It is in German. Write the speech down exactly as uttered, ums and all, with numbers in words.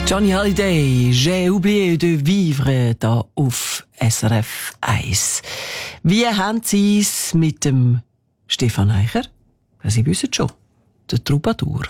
Johnny Hallyday, j'ai oublié de vivre, da auf S R F eins. Wie haben Sie es mit dem Stefan Eicher? Sie wissen schon, der Troubadour.